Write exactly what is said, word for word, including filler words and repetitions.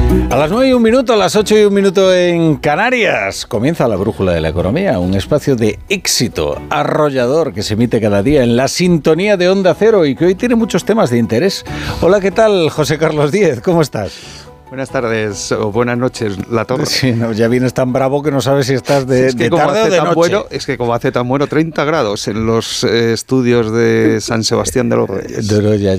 A las nueve y un minuto, a las ocho y un minuto en Canarias, comienza la Brújula de la Economía, un espacio de éxito arrollador que se emite cada día en la sintonía de Onda Cero y que hoy tiene muchos temas de interés. Hola, ¿qué tal, José Carlos Díez? ¿Cómo estás? Buenas tardes o buenas noches, La Torre. Sí, no, ya vienes tan bravo que no sabes si estás de, es que de como tarde hace o de tan noche. Bueno, es que como hace tan bueno, treinta grados en los eh, estudios de San Sebastián de los Reyes. No, no, ya,